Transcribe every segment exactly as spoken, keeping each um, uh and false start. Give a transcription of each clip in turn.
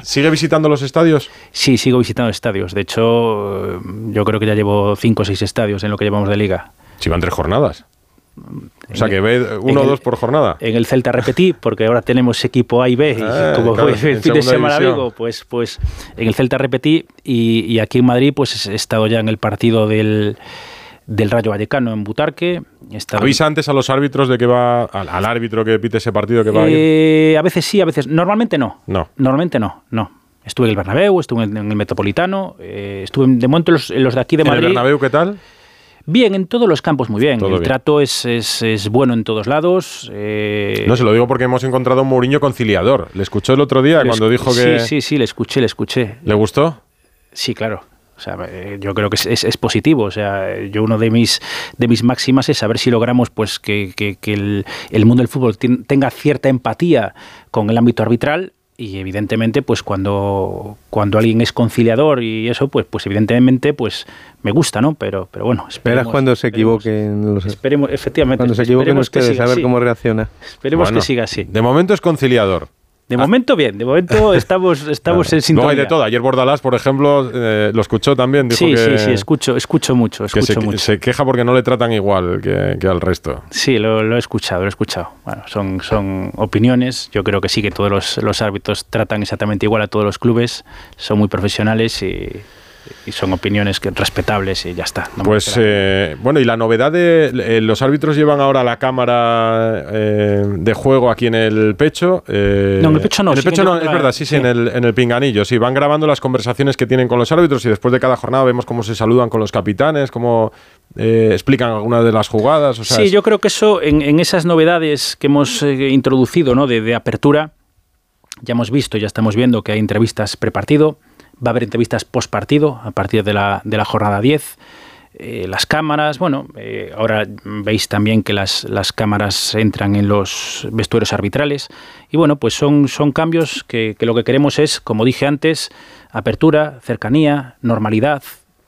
¿Sigue visitando los estadios? Sí, sigo visitando estadios. De hecho, yo creo que ya llevo cinco o seis estadios en lo que llevamos de liga. Si van tres jornadas. O sea, que ve uno o dos por jornada. En el Celta repetí, porque ahora tenemos equipo A y B, y eh, como claro, el fin de semana Vigo, pues, pues en el Celta repetí, y, y aquí en Madrid pues he estado ya en el partido del, del Rayo Vallecano en Butarque. ¿Avisa antes a los árbitros de que va, al, al árbitro que pite ese partido que va a eh, ir? A veces sí, a veces, normalmente no. No. Normalmente no, no. Estuve en el Bernabéu, estuve en, en el Metropolitano, eh, estuve de momento en los, en los de aquí de Madrid. ¿En el Bernabéu qué tal? Bien, en todos los campos muy bien. Todo el bien. trato es, es, es bueno en todos lados. Eh... No, se lo digo porque hemos encontrado un Mourinho conciliador. ¿Le escuchó el otro día le cuando dijo que...? Sí, sí, sí, le escuché, le escuché. ¿Le gustó? Sí, claro. O sea, yo creo que es, es, es positivo. O sea, yo uno de mis de mis máximas es saber si logramos pues que, que, que el, el mundo del fútbol tenga cierta empatía con el ámbito arbitral. Y evidentemente, pues cuando, cuando alguien es conciliador y eso, pues, pues evidentemente, pues me gusta, ¿no? Pero, pero bueno, esperemos. Esperas cuando se equivoquen los... Esperemos, efectivamente. Cuando se equivoquen ustedes, a ver así. Cómo reacciona. Esperemos bueno, que siga así. De momento es conciliador. De ah. momento bien, de momento estamos, estamos claro. en sintonía. No hay de todo. Ayer Bordalás, por ejemplo, eh, lo escuchó también. Dijo sí, que, sí, sí, escucho, escucho mucho, escucho que se, mucho. se queja porque no le tratan igual que, que al resto. Sí, lo, lo he escuchado, lo he escuchado. Bueno, son, son opiniones. Yo creo que sí, que todos los, los árbitros tratan exactamente igual a todos los clubes. Son muy profesionales y... y son opiniones que respetables y ya está. No pues eh, bueno, y la novedad de eh, los árbitros llevan ahora la cámara eh, de juego aquí en el pecho. Eh, no, en el pecho no. En el sí pecho no, la, es verdad, sí, sí, sí. En, el, en el pinganillo. Sí, van grabando las conversaciones que tienen con los árbitros y después de cada jornada vemos cómo se saludan con los capitanes, cómo eh, explican algunas de las jugadas. O sea, sí, es... yo creo que eso, en, en esas novedades que hemos eh, introducido, ¿no? de, de apertura, ya hemos visto, ya estamos viendo que hay entrevistas prepartido. Va a haber entrevistas post partido a partir de la, de la jornada diez. Eh, las cámaras, bueno, eh, ahora veis también que las, las cámaras entran en los vestuarios arbitrales. Y bueno, pues son, son cambios que, que lo que queremos es, como dije antes, apertura, cercanía, normalidad.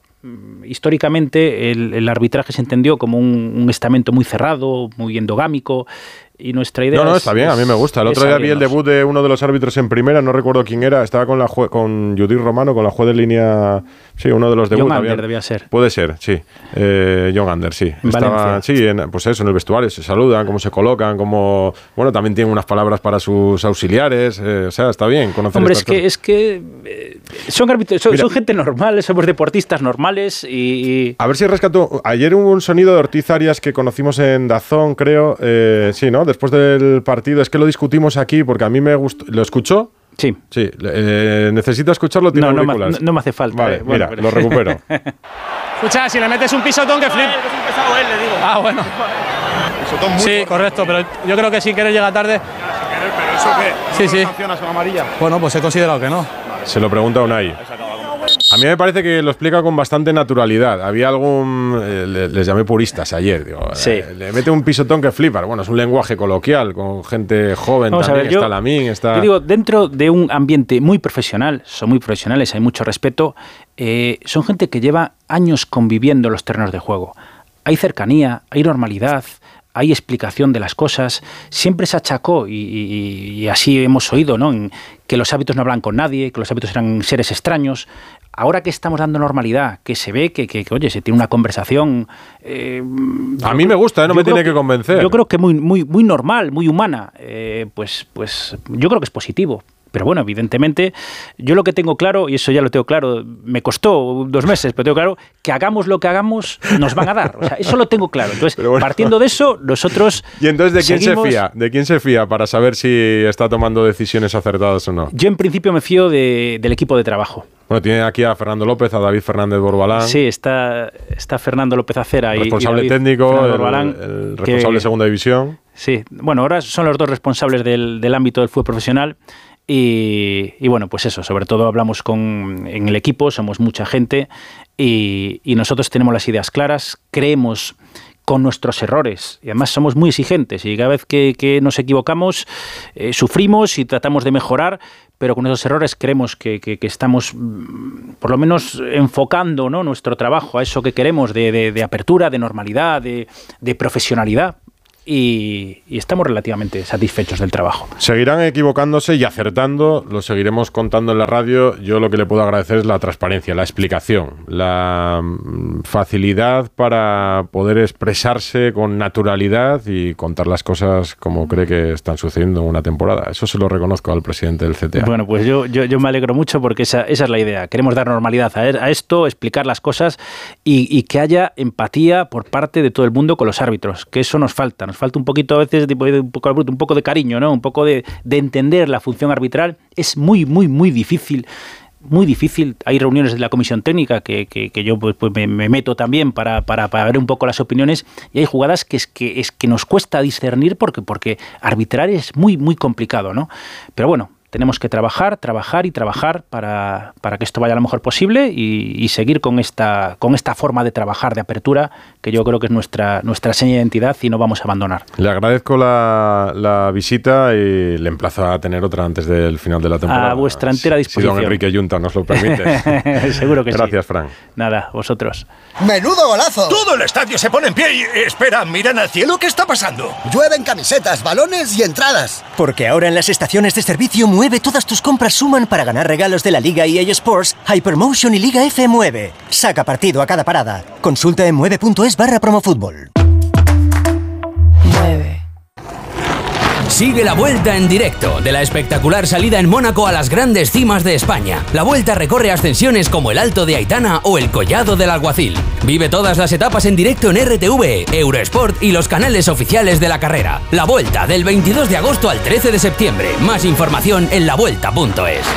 Históricamente el, el arbitraje se entendió como un, un estamento muy cerrado, muy endogámico. Y nuestra idea No, no, es, está bien, a mí me gusta. El otro día vi el debut de uno de los árbitros en primera, no recuerdo quién era, estaba con la jue- con Judith Romano, con la juez de línea, sí, uno de los debuts. John Ander debía ser. Puede ser, sí. Eh, John Ander, sí. En estaba, Valencia. sí, en, pues eso, en el vestuario, se saludan, cómo se colocan, cómo... Bueno, también tienen unas palabras para sus auxiliares, eh, o sea, está bien conocer Hombre, estas es que, cosas. es que eh, son, árbitros, son, son gente normal, somos deportistas normales y... A ver si rescato. Ayer hubo un sonido de Ortiz Arias que conocimos en Dazón, creo. Eh, sí, ¿no? Después del partido. Es que lo discutimos aquí porque a mí me gustó. ¿Lo escuchó? Sí. Sí. Eh, ¿Necesita escucharlo? ¿Tiene no, no, auriculares? no, no me hace falta. Vale, eh. bueno, mira, pero... lo recupero. Escucha, si le metes un pisotón que flip. Es un pesado él, le digo. Ah, bueno. Pisotón muy Sí, fuerte. correcto, pero yo creo que sin querer llega tarde. Pero eso qué, Sí, sí. sancionas con amarilla. Bueno, pues he considerado que no. Se lo pregunta a Unai. A mí me parece que lo explica con bastante naturalidad. Había algún... Eh, le- les llamé puristas ayer. Digo, Sí. eh, le mete un pisotón que flipa. Bueno, es un lenguaje coloquial con gente joven. Vamos a también. ver, yo- está Lamín, está... Yo digo, dentro de un ambiente muy profesional, son muy profesionales, hay mucho respeto, eh, son gente que lleva años conviviendo en los terrenos de juego. Hay cercanía, hay normalidad, hay explicación de las cosas. Siempre se achacó, y, y- y así hemos oído, ¿no?, en que los hábitos no hablan con nadie, que los hábitos eran seres extraños. Ahora que estamos dando normalidad, que se ve que, que, que oye, se tiene una conversación... Eh, A mí me gusta, ¿eh? No yo me creo tiene que convencer. Yo creo que muy, muy, muy normal, muy humana. Eh, pues, pues yo creo que es positivo. Pero bueno, evidentemente, yo lo que tengo claro, y eso ya lo tengo claro, me costó dos meses, pero tengo claro que hagamos lo que hagamos, nos van a dar. O sea, eso lo tengo claro. Entonces, Pero bueno. partiendo de eso, nosotros ¿Y entonces de quién seguimos- se fía? ¿De quién se fía para saber si está tomando decisiones acertadas o no? Yo en principio me fío de- del equipo de trabajo. Bueno, tiene aquí a Fernando López, a David Fernández Borbalán. Sí, está, está Fernando López Acera y, responsable y David técnico, Fernández el, Borbalán, el que- responsable de segunda división. Sí, bueno, ahora son los dos responsables del, del ámbito del fútbol profesional y, y bueno, pues eso, sobre todo hablamos con en el equipo, somos mucha gente y, y nosotros tenemos las ideas claras, creemos con nuestros errores y además somos muy exigentes y cada vez que, que nos equivocamos eh, sufrimos y tratamos de mejorar, pero con esos errores creemos que, que, que estamos mm, por lo menos enfocando, ¿no?, nuestro trabajo a eso que queremos de, de, de apertura, de normalidad, de, de profesionalidad. y, y estamos relativamente satisfechos del trabajo. Seguirán equivocándose y acertando, lo seguiremos contando en la radio. Yo lo que le puedo agradecer es la transparencia, la explicación, la facilidad para poder expresarse con naturalidad y contar las cosas como cree que están sucediendo en una temporada. Eso se lo reconozco al presidente del C T A. Bueno, pues yo, yo, yo me alegro mucho porque esa, esa es la idea. Queremos dar normalidad a, a esto, explicar las cosas y, y que haya empatía por parte de todo el mundo con los árbitros, que eso nos falta. Nos falta un poquito a veces, de, un, poco, un poco de cariño, ¿no? Un poco de, de entender la función arbitral. Es muy, muy, muy difícil. Muy difícil. Hay reuniones de la comisión técnica que, que, que yo pues, pues me, me meto también para, para, para ver un poco las opiniones, y hay jugadas que es que, es que nos cuesta discernir porque, porque arbitrar es muy, muy complicado, ¿no? Pero bueno, tenemos que trabajar, trabajar y trabajar para, para que esto vaya lo mejor posible y, y seguir con esta, con esta forma de trabajar, de apertura, que yo creo que es nuestra, nuestra seña de identidad y no vamos a abandonar. Le agradezco la, la visita y le emplazo a tener otra antes del final de la temporada. A vuestra entera disposición. Si don Enrique Junta nos lo permite. Seguro que Gracias, sí. Gracias, Fran. Nada, vosotros. ¡Menudo golazo! Todo el estadio se pone en pie y... Espera, miran al cielo, ¿qué está pasando? Llueven camisetas, balones y entradas. Porque ahora en las estaciones de servicio Mueve todas tus compras suman para ganar regalos de la Liga E A Sports, Hypermotion y Liga F Mueve. Saca partido a cada parada. Consulta en mueve punto es barra promofutbol. Mueve. Sigue la Vuelta en directo de la espectacular salida en Mónaco a las grandes cimas de España. La Vuelta recorre ascensiones como el Alto de Aitana o el Collado del Alguacil. Vive todas las etapas en directo en R T V, Eurosport y los canales oficiales de la carrera. La Vuelta del veintidós de agosto al trece de septiembre. Más información en la vuelta punto es.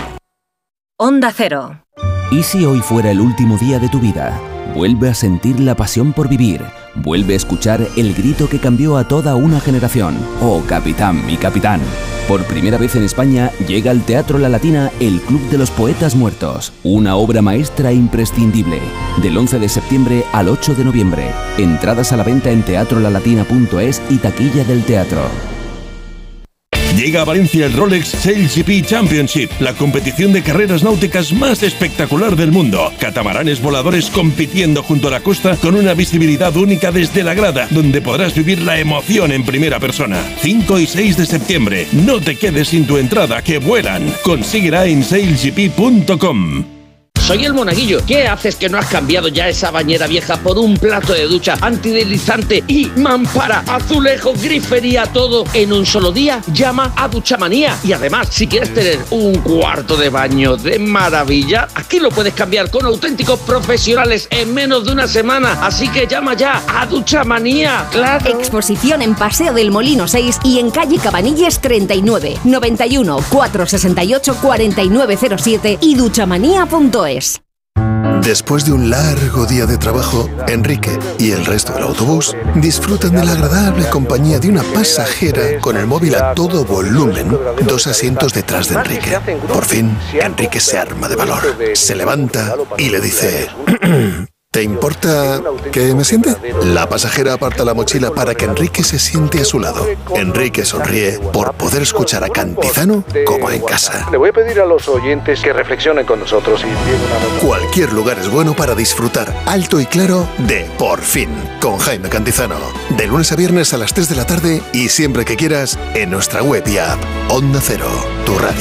Onda Cero. ¿Y si hoy fuera el último día de tu vida? Vuelve a sentir la pasión por vivir. Vuelve a escuchar el grito que cambió a toda una generación. Oh, capitán, mi capitán. Por primera vez en España llega al Teatro La Latina el Club de los Poetas Muertos. Una obra maestra imprescindible. Del once de septiembre al ocho de noviembre. Entradas a la venta en teatro la latina punto es y taquilla del teatro. Llega a Valencia el Rolex Sail G P Championship, la competición de carreras náuticas más espectacular del mundo. Catamaranes voladores compitiendo junto a la costa con una visibilidad única desde la grada, donde podrás vivir la emoción en primera persona. cinco y seis de septiembre. No te quedes sin tu entrada, que vuelan. Consíguela en sail g p punto com. Soy el Monaguillo. ¿Qué haces que no has cambiado ya esa bañera vieja por un plato de ducha antideslizante y mampara, azulejos, grifería, todo en un solo día? Llama a Duchamanía. Y además, si quieres tener un cuarto de baño de maravilla, aquí lo puedes cambiar con auténticos profesionales en menos de una semana. Así que llama ya a Duchamanía. ¡Claro! Exposición en Paseo del Molino seis y en calle Cabanilles treinta y nueve, noventa y uno, cuatrocientos sesenta y ocho, cuarenta y nueve cero siete y duchamanía punto es. Después de un largo día de trabajo, Enrique y el resto del autobús disfrutan de la agradable compañía de una pasajera con el móvil a todo volumen, dos asientos detrás de Enrique. Por fin, Enrique se arma de valor, se levanta y le dice... ¿Te importa que me siente? La pasajera aparta la mochila para que Enrique se siente a su lado. Enrique sonríe por poder escuchar a Cantizano como en casa. Le voy a pedir a los oyentes que reflexionen con nosotros y... Cualquier lugar es bueno para disfrutar alto y claro de Por Fin, con Jaime Cantizano. De lunes a viernes a las tres de la tarde y siempre que quieras en nuestra web y app. Onda Cero, tu radio.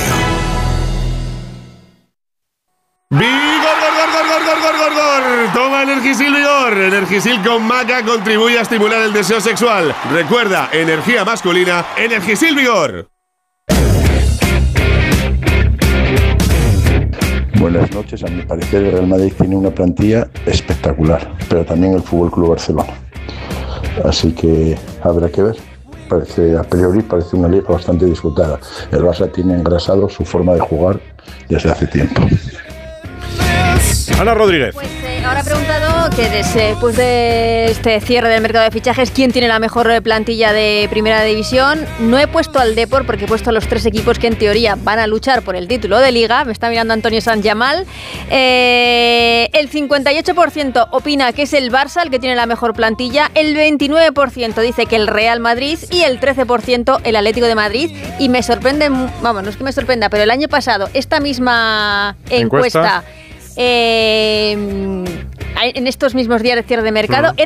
¡Vigor, gor, gor, gor, gor, gor, gor, gor! Toma Energisil Vigor. Energisil con maca contribuye a estimular el deseo sexual. Recuerda, energía masculina, Energisil Vigor. Buenas noches. A mi parecer el Real Madrid tiene una plantilla espectacular, pero también el Fútbol Club Barcelona. Así que habrá que ver. Parece, a priori parece una liga bastante disputada. El Barça tiene engrasado su forma de jugar desde hace tiempo. Ana Rodríguez. Pues eh, ahora he preguntado que después de este cierre del mercado de fichajes, ¿quién tiene la mejor plantilla de Primera División? No he puesto al Depor porque he puesto a los tres equipos que en teoría van a luchar por el título de Liga. Me está mirando Antonio Sanyamal. Eh, el cincuenta y ocho por ciento opina que es el Barça el que tiene la mejor plantilla. El veintinueve por ciento dice que el Real Madrid y el trece por ciento el Atlético de Madrid. Y me sorprende, vamos, no es que me sorprenda, pero el año pasado esta misma encuesta... encuesta Eh, en estos mismos días de cierre de mercado, uh-huh. era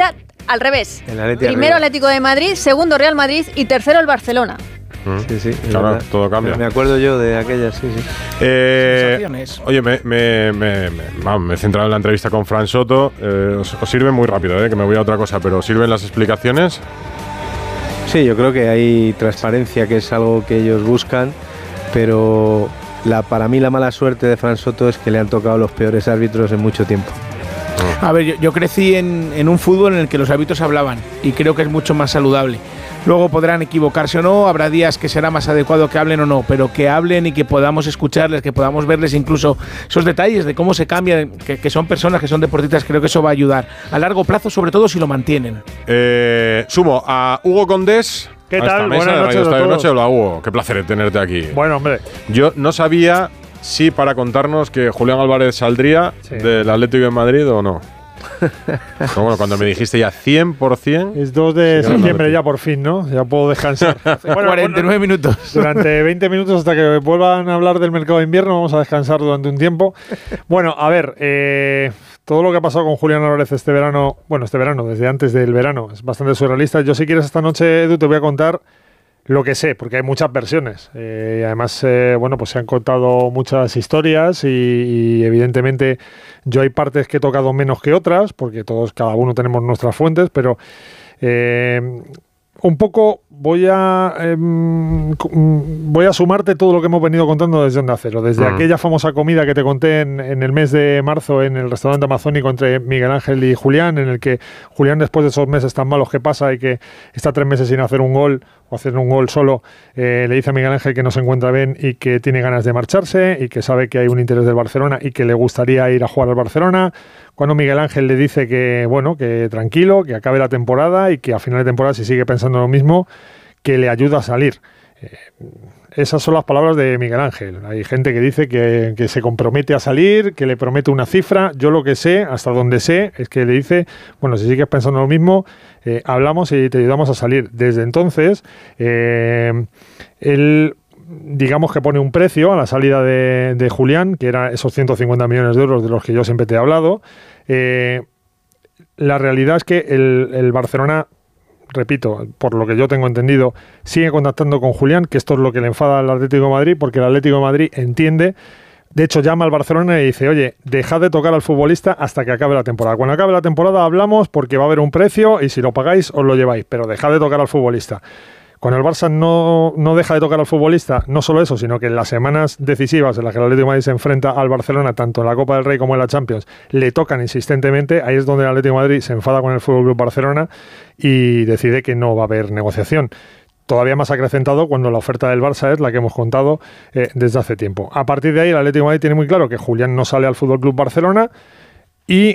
al revés. El Atleti Primero arriba. Atlético de Madrid, segundo Real Madrid y tercero el Barcelona. Sí, sí. Claro, verdad. todo cambia. Me acuerdo yo de aquella, sí, sí. Eh, oye, me, me, me, me, vamos, me he centrado en la entrevista con Fran Soto. Eh, os, os sirve muy rápido, eh, que me voy a otra cosa, pero ¿sirven las explicaciones? Sí, yo creo que hay transparencia, que es algo que ellos buscan, pero la, para mí la mala suerte de Fran Soto es que le han tocado los peores árbitros en mucho tiempo. A ver, yo, yo crecí en, en un fútbol en el que los árbitros hablaban y creo que es mucho más saludable. Luego podrán equivocarse o no, habrá días que será más adecuado que hablen o no, pero que hablen y que podamos escucharles, que podamos verles incluso esos detalles de cómo se cambian, que, que son personas, que son deportistas, creo que eso va a ayudar a largo plazo, sobre todo si lo mantienen. Eh, sumo a Hugo Condés. ¿Qué a esta tal? mesa Buenas de noches Radio a Estadio todos. Noche. Hola, Hugo. Qué placer tenerte aquí. Bueno, hombre. Yo no sabía si para contarnos que Julián Álvarez saldría sí. del Atlético de Madrid o no. Pero bueno, cuando me dijiste ya cien por cien. Es dos de sí, septiembre ya por fin, ¿no? Ya puedo descansar. Bueno, cuarenta y nueve bueno, minutos. Durante veinte minutos hasta que vuelvan a hablar del mercado de invierno, vamos a descansar durante un tiempo. Bueno, a ver, eh, todo lo que ha pasado con Julián Álvarez este verano, bueno, este verano, desde antes del verano, es bastante surrealista. Yo si quieres esta noche, Edu, te voy a contar lo que sé, porque hay muchas versiones. Eh, y además, eh, bueno, pues se han contado muchas historias y, y evidentemente yo hay partes que he tocado menos que otras, porque todos, cada uno tenemos nuestras fuentes, pero eh, un poco voy a eh, voy a sumarte todo lo que hemos venido contando desde Onda Cero, desde mm. aquella famosa comida que te conté en, en el mes de marzo en el restaurante amazónico entre Miguel Ángel y Julián, en el que Julián, después de esos meses tan malos que pasa y que está tres meses sin hacer un gol o hacer un gol solo, eh, le dice a Miguel Ángel que no se encuentra bien y que tiene ganas de marcharse y que sabe que hay un interés del Barcelona y que le gustaría ir a jugar al Barcelona. Cuando Miguel Ángel le dice que, bueno, que tranquilo, que acabe la temporada y que a final de temporada, si sigue pensando lo mismo, que le ayuda a salir. Eh, esas son las palabras de Miguel Ángel. Hay gente que dice que, que se compromete a salir, que le promete una cifra. Yo lo que sé, hasta donde sé, es que le dice, bueno, si sigues pensando lo mismo, eh, hablamos y te ayudamos a salir. Desde entonces, eh, él, digamos que pone un precio a la salida de, de Julián, que era esos ciento cincuenta millones de euros de los que yo siempre te he hablado. Eh, la realidad es que el, el Barcelona, repito, por lo que yo tengo entendido, sigue contactando con Julián, que esto es lo que le enfada al Atlético de Madrid, porque el Atlético de Madrid entiende, de hecho llama al Barcelona y dice, oye, dejad de tocar al futbolista hasta que acabe la temporada. Cuando acabe la temporada hablamos porque va a haber un precio y si lo pagáis os lo lleváis, pero dejad de tocar al futbolista. Cuando el Barça no, no deja de tocar al futbolista, no solo eso, sino que en las semanas decisivas en las que el Atlético de Madrid se enfrenta al Barcelona, tanto en la Copa del Rey como en la Champions, le tocan insistentemente, ahí es donde el Atlético de Madrid se enfada con el Fútbol Club Barcelona y decide que no va a haber negociación. Todavía más acrecentado cuando la oferta del Barça es la que hemos contado eh, desde hace tiempo. A partir de ahí, el Atlético de Madrid tiene muy claro que Julián no sale al Fútbol Club Barcelona y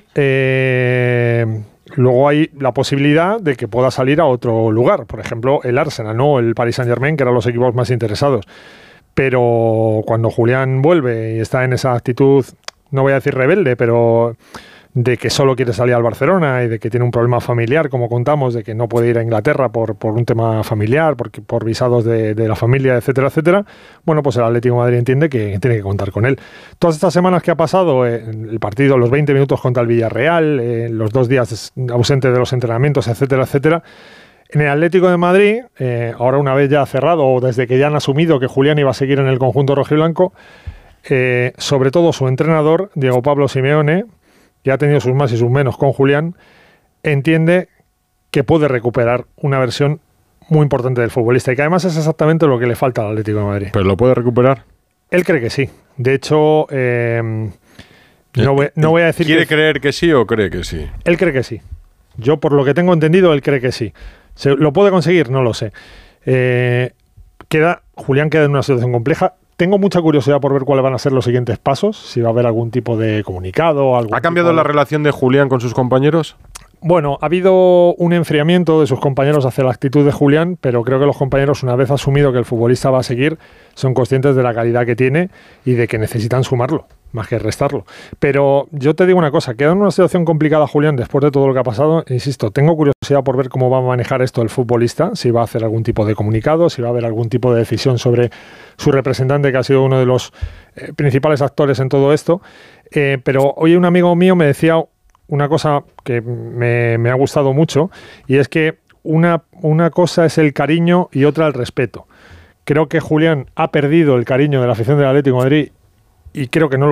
Eh, luego hay la posibilidad de que pueda salir a otro lugar, por ejemplo el Arsenal, ¿no? El Paris Saint-Germain, que eran los equipos más interesados. Pero cuando Julián vuelve y está en esa actitud, no voy a decir rebelde, pero de que solo quiere salir al Barcelona y de que tiene un problema familiar, como contamos, de que no puede ir a Inglaterra por, por un tema familiar, por, por visados de, de la familia, etcétera, etcétera, bueno, pues el Atlético de Madrid entiende que tiene que contar con él. Todas estas semanas que ha pasado, eh, el partido, los veinte minutos contra el Villarreal, eh, los dos días ausentes de los entrenamientos, etcétera, etcétera, en el Atlético de Madrid, eh, ahora una vez ya cerrado, o desde que ya han asumido que Julián iba a seguir en el conjunto rojiblanco, eh, sobre todo su entrenador, Diego Pablo Simeone, que ha tenido sus más y sus menos con Julián, entiende que puede recuperar una versión muy importante del futbolista y que además es exactamente lo que le falta al Atlético de Madrid. ¿Pero lo puede recuperar? Él cree que sí. De hecho, eh, no, voy, no voy a decir ¿Quiere que... creer que sí o cree que sí? Él cree que sí. Yo, por lo que tengo entendido, él cree que sí. ¿Se, ¿Lo puede conseguir? No lo sé. Eh, queda, Julián queda en una situación compleja. Tengo mucha curiosidad por ver cuáles van a ser los siguientes pasos, si va a haber algún tipo de comunicado. Algún ¿Ha cambiado tipo de... la relación de Julián con sus compañeros? Bueno, ha habido un enfriamiento de sus compañeros hacia la actitud de Julián, pero creo que los compañeros, una vez asumido que el futbolista va a seguir, son conscientes de la calidad que tiene y de que necesitan sumarlo, más que restarlo. Pero yo te digo una cosa, queda en una situación complicada Julián después de todo lo que ha pasado. Insisto, tengo curiosidad por ver cómo va a manejar esto el futbolista, si va a hacer algún tipo de comunicado, si va a haber algún tipo de decisión sobre su representante, que ha sido uno de los eh, principales actores en todo esto. Eh, pero hoy un amigo mío me decía una cosa que me, me ha gustado mucho, y es que una, una cosa es el cariño y otra el respeto. Creo que Julián ha perdido el cariño de la afición del Atlético de Madrid y creo que no lo